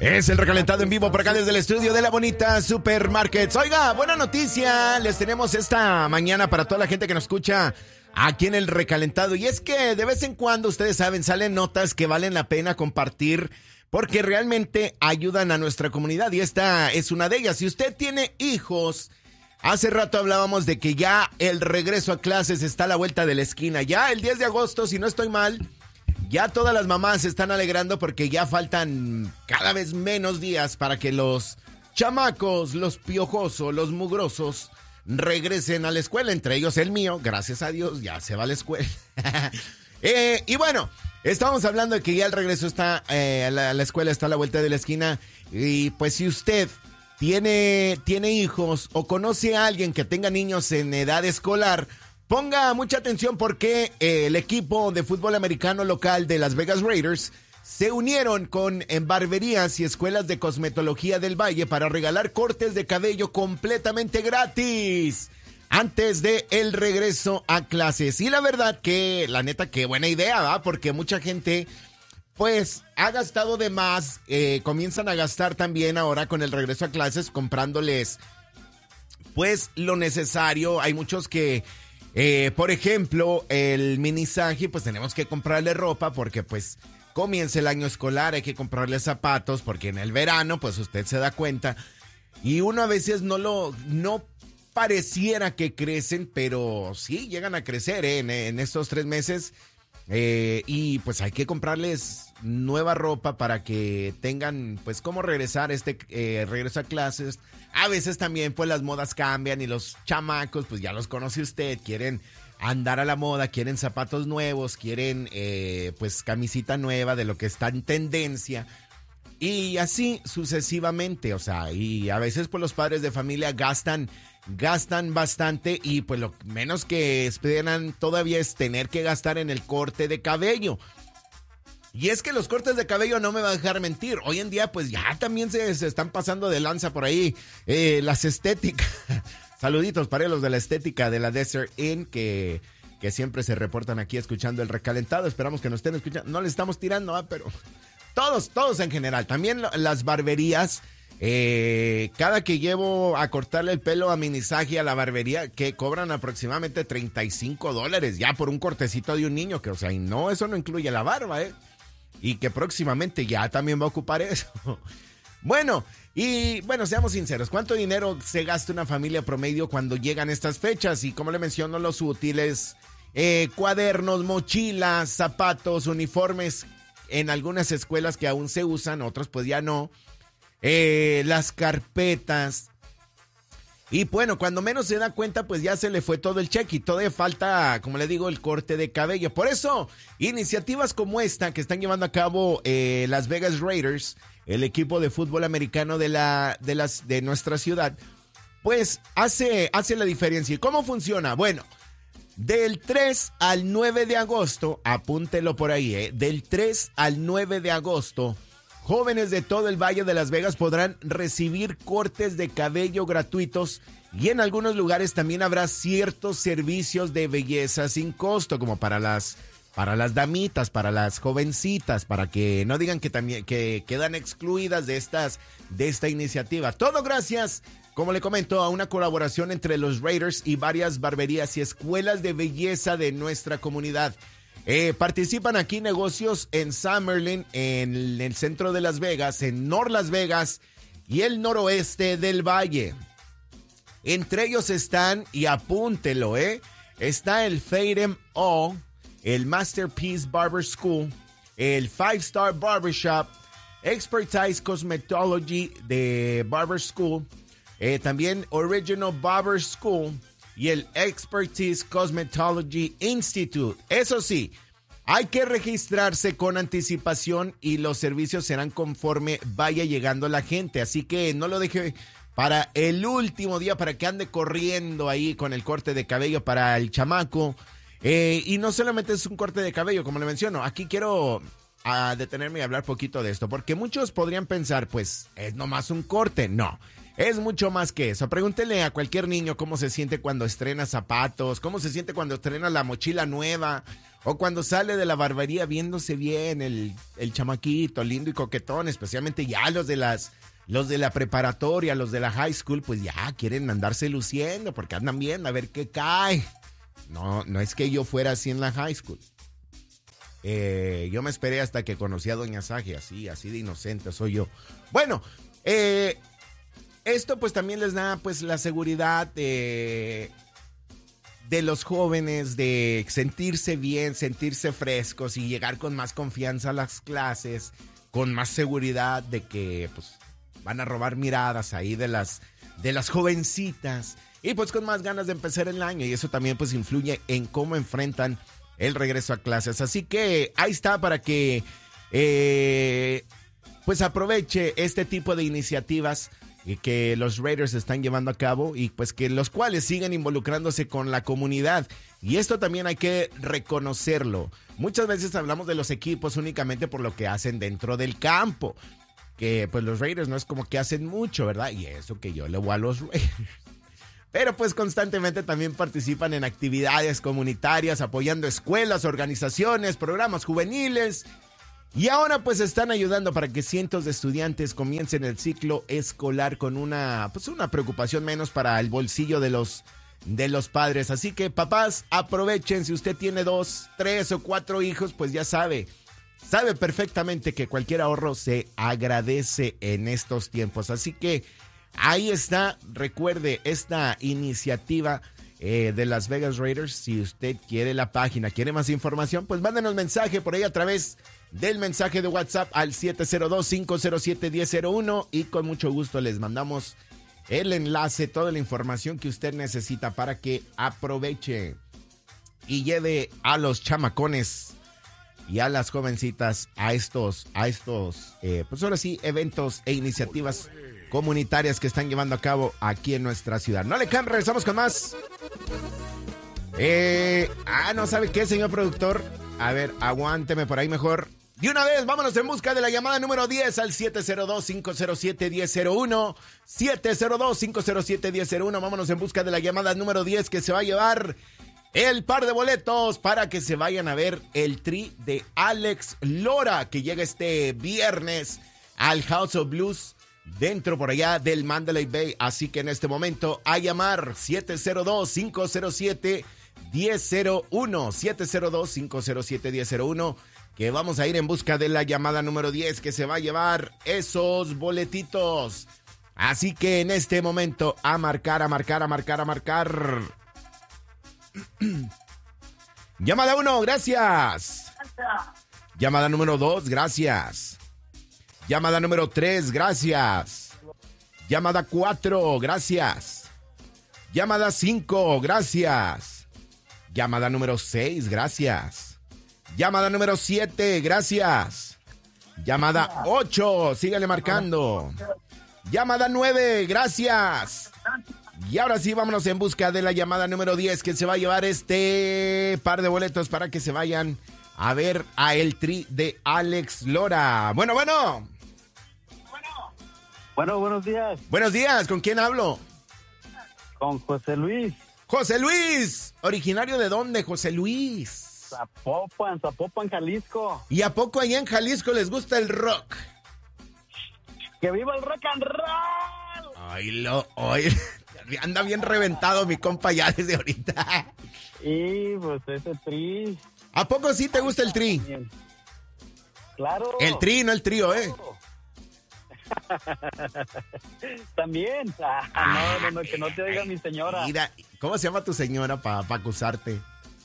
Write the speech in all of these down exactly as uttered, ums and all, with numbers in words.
Es el recalentado en vivo por acá desde el estudio de la bonita Supermarkets. Oiga, buena noticia les tenemos esta mañana para toda la gente que nos escucha aquí en el recalentado. Y es que de vez en cuando, ustedes saben, salen notas que valen la pena compartir porque realmente ayudan a nuestra comunidad. Y esta es una de ellas. Si usted tiene hijos, hace rato hablábamos de que ya el regreso a clases está a la vuelta de la esquina. Ya el diez de agosto, si no estoy mal, ya todas las mamás se están alegrando porque ya faltan cada vez menos días para que los chamacos, los piojosos, los mugrosos regresen a la escuela. Entre ellos el mío, gracias a Dios, ya se va a la escuela. eh, y bueno, estamos hablando de que ya el regreso está, eh, la, la escuela está a la vuelta de la esquina. Y pues si usted tiene, tiene hijos o conoce a alguien que tenga niños en edad escolar, ponga mucha atención porque eh, el equipo de fútbol americano local de Las Vegas Raiders se unieron con en barberías y escuelas de cosmetología del Valle para regalar cortes de cabello completamente gratis antes de el regreso a clases. Y la verdad que, la neta, qué buena idea, ¿va? Porque mucha gente, pues, ha gastado de más. Eh, comienzan a gastar también ahora con el regreso a clases comprándoles, pues, lo necesario. Hay muchos que... Eh, por ejemplo, el minisaje, pues tenemos que comprarle ropa porque pues comienza el año escolar, hay que comprarle zapatos porque en el verano, pues usted se da cuenta y uno a veces no lo, no pareciera que crecen, pero sí llegan a crecer ¿eh? en, en estos tres meses eh, y pues hay que comprarles nueva ropa para que tengan pues cómo regresar este eh, regreso a clases. A veces también pues las modas cambian y los chamacos pues ya los conoce usted, quieren andar a la moda, quieren zapatos nuevos, quieren eh, pues camisita nueva de lo que está en tendencia y así sucesivamente, o sea, y a veces pues los padres de familia gastan gastan bastante y pues lo menos que esperan todavía es tener que gastar en el corte de cabello. Y es que los cortes de cabello no me van a dejar mentir. Hoy en día, pues ya también se, se están pasando de lanza por ahí. Eh, las estéticas. Saluditos para los de la estética de la Desert Inn, que, que siempre se reportan aquí escuchando el recalentado. Esperamos que nos estén escuchando. No les estamos tirando, ¿eh? Pero todos, todos en general. También las barberías. Eh, cada que llevo a cortarle el pelo a minisaje a la barbería, que cobran aproximadamente treinta y cinco dólares ya por un cortecito de un niño. Que, o sea, y no, eso no incluye la barba, ¿eh? Y que próximamente ya también va a ocupar eso. Bueno, y bueno, seamos sinceros, ¿cuánto dinero se gasta una familia promedio cuando llegan estas fechas? Y como le menciono, los útiles, eh, cuadernos, mochilas, zapatos, uniformes, en algunas escuelas que aún se usan, otros pues ya no, eh, las carpetas. Y bueno, cuando menos se da cuenta, pues ya se le fue todo el cheque y todavía falta, como le digo, el corte de cabello. Por eso, iniciativas como esta que están llevando a cabo eh, Las Vegas Raiders, el equipo de fútbol americano de, la, de, las, de nuestra ciudad, pues hace, hace la diferencia. ¿Y cómo funciona? Bueno, del tres al nueve de agosto, apúntelo por ahí, ¿eh? Del tres al nueve de agosto, jóvenes de todo el Valle de Las Vegas podrán recibir cortes de cabello gratuitos y en algunos lugares también habrá ciertos servicios de belleza sin costo, como para las, para las damitas, para las jovencitas, para que no digan que también que quedan excluidas de estas, de esta iniciativa. Todo gracias, como le comento, a una colaboración entre los Raiders y varias barberías y escuelas de belleza de nuestra comunidad. Eh, participan aquí negocios en Summerlin, en el centro de Las Vegas, en North Las Vegas y el noroeste del Valle. Entre ellos están, y apúntelo, eh, está el Fathom O, el Masterpiece Barber School, el Five Star Barbershop, Expertise Cosmetology de Barber School, eh, también Original Barber School, y el Expertise Cosmetology Institute. Eso sí, hay que registrarse con anticipación y los servicios serán conforme vaya llegando la gente. Así que no lo deje para el último día, para que ande corriendo ahí con el corte de cabello para el chamaco. Eh, y no solamente es un corte de cabello, como le menciono. Aquí quiero a detenerme y hablar poquito de esto, porque muchos podrían pensar, pues, es nomás un corte. No. Es mucho más que eso. Pregúntele a cualquier niño cómo se siente cuando estrena zapatos, cómo se siente cuando estrena la mochila nueva, o cuando sale de la barbería viéndose bien el, el chamaquito, lindo y coquetón, especialmente ya los de las, los de la preparatoria, los de la high school, pues ya quieren andarse luciendo porque andan bien a ver qué cae. No, no es que yo fuera así en la high school. Eh, yo me esperé hasta que conocí a Doña Saji, así, así de inocente soy yo. Bueno, eh, esto pues también les da pues la seguridad de, de los jóvenes de sentirse bien, sentirse frescos y llegar con más confianza a las clases, con más seguridad de que pues van a robar miradas ahí de las, de las jovencitas y pues con más ganas de empezar el año, y eso también pues influye en cómo enfrentan el regreso a clases. Así que ahí está para que eh, pues aproveche este tipo de iniciativas que los Raiders están llevando a cabo y pues que los cuales siguen involucrándose con la comunidad. Y esto también hay que reconocerlo. Muchas veces hablamos de los equipos únicamente por lo que hacen dentro del campo, que pues los Raiders no es como que hacen mucho, ¿verdad? Y eso que yo le voy a los Raiders. Pero pues constantemente también participan en actividades comunitarias, apoyando escuelas, organizaciones, programas juveniles. Y ahora pues están ayudando para que cientos de estudiantes comiencen el ciclo escolar con una, pues una preocupación menos para el bolsillo de los, de los padres. Así que papás, aprovechen. Si usted tiene dos, tres o cuatro hijos, pues ya sabe. Sabe perfectamente que cualquier ahorro se agradece en estos tiempos. Así que ahí está, recuerde esta iniciativa eh, de Las Vegas Raiders. Si usted quiere la página, quiere más información, pues mándenos mensaje por ahí a través del mensaje de WhatsApp al siete cero dos, cinco cero siete, uno cero cero uno y con mucho gusto les mandamos el enlace, toda la información que usted necesita para que aproveche y lleve a los chamacones y a las jovencitas a estos, a estos, eh, pues ahora sí, eventos e iniciativas comunitarias que están llevando a cabo aquí en nuestra ciudad. No le cambien, regresamos con más. Eh, ah, no sabe qué, señor productor. A ver, aguánteme por ahí mejor. De una vez, vámonos en busca de la llamada número diez al siete cero dos, cinco cero siete, uno cero cero uno. siete cero dos, cinco cero siete, uno cero cero uno. Vámonos en busca de la llamada número diez que se va a llevar el par de boletos para que se vayan a ver el tri de Alex Lora, que llega este viernes al House of Blues dentro por allá del Mandalay Bay. Así que en este momento a llamar siete cero dos, cinco cero siete, uno cero cero uno. siete cero dos, cinco cero siete, uno cero cero uno. Que vamos a ir en busca de la llamada número diez que se va a llevar esos boletitos. Así que en este momento a marcar, a marcar, a marcar, a marcar. Llamada uno, gracias. Llamada número dos, gracias. Llamada número tres, gracias. Llamada cuatro, gracias. Llamada cinco, gracias. Llamada número seis, gracias. Llamada número siete, gracias. Llamada ocho, sígale marcando. Llamada nueve, gracias. Y ahora sí, vámonos en busca de la llamada número diez que se va a llevar este par de boletos para que se vayan a ver a el tri de Alex Lora. Bueno, bueno. Bueno, buenos días. Buenos días, ¿con quién hablo? Con José Luis. José Luis, ¿originario de dónde, José Luis? Zapopan, Zapopan, Jalisco. ¿Y a poco allá en Jalisco les gusta el rock? ¡Que viva el rock and roll! Ay, lo, ay, anda bien reventado mi compa ya desde ahorita. Y pues ese tri. ¿A poco sí te gusta el tri? Claro. El tri, no el trío, ¿eh? También. Ah, no, no, no, que no te oiga mi señora. Mira, ¿cómo se llama tu señora para pa acusarte?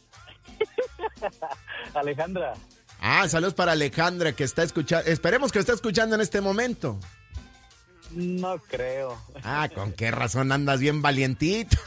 Alejandra. Ah, saludos para Alejandra que está escuchando. Esperemos que esté escuchando en este momento. No creo. Ah, ¿con qué razón andas bien valientito?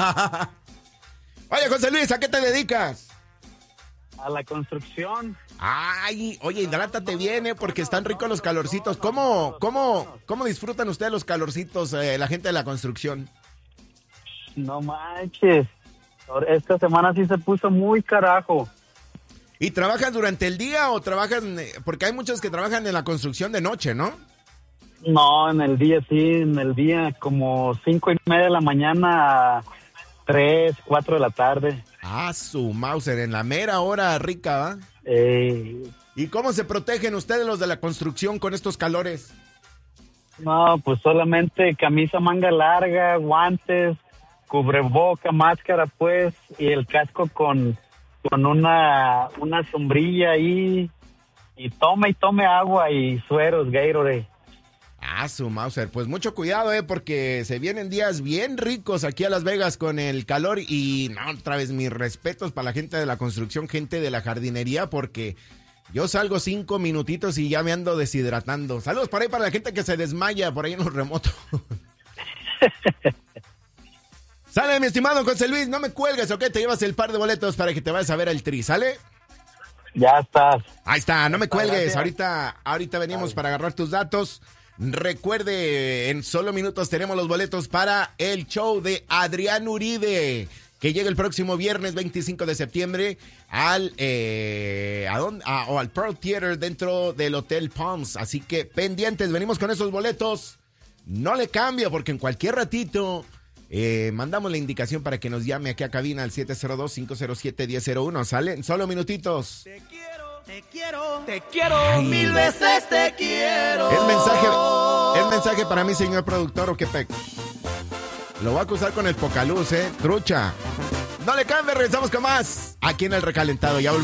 Oye, José Luis, ¿a qué te dedicas? A la construcción. Ay, oye, hidrátate bien, ¿eh? Porque están ricos los calorcitos. ¿Cómo, cómo, cómo disfrutan ustedes los calorcitos, eh, la gente de la construcción? No manches. Esta semana sí se puso muy carajo. ¿Y trabajas durante el día o trabajas? Porque hay muchos que trabajan en la construcción de noche, ¿no? No, en el día sí, en el día como cinco y media de la mañana a tres, cuatro de la tarde. Ah, su Mauser, en la mera hora rica, ¿va? Eh, ¿Y cómo se protegen ustedes los de la construcción con estos calores? no, pues solamente camisa manga larga, guantes, cubreboca, máscara pues, y el casco con, con una, una sombrilla ahí, y tome y tome agua y sueros, Gatorade. Ah, su Mauser, pues mucho cuidado, eh, porque se vienen días bien ricos aquí a Las Vegas con el calor y no, otra vez mis respetos para la gente de la construcción, gente de la jardinería, porque yo salgo cinco minutitos y ya me ando deshidratando. Saludos por ahí para la gente que se desmaya por ahí en los remotos. Sale, mi estimado José Luis, no me cuelgues, ¿ok? Te llevas el par de boletos para que te vayas a ver al Tri, ¿sale? Ya estás. Ahí está, no me cuelgues, Gracias. ahorita, ahorita venimos para agarrar tus datos. Recuerde, en solo minutos tenemos los boletos para el show de Adrián Uribe, que llega el próximo viernes veinticinco de septiembre al, eh, ¿a dónde? Ah, o al Pearl Theater dentro del Hotel Palms. Así que pendientes, venimos con esos boletos. No le cambio porque en cualquier ratito eh, mandamos la indicación para que nos llame aquí a cabina al siete cero dos, cinco cero siete, uno cero uno. ¿Sale? En solo minutitos. Te quiero, te quiero, te quiero, Ay. mil veces te quiero. Es mensaje, es mensaje para mí, señor productor, o qué pec. Lo voy a acusar con el pocaluz, eh, trucha. No le cambie, regresamos con más aquí en el recalentado. Ya volvemos.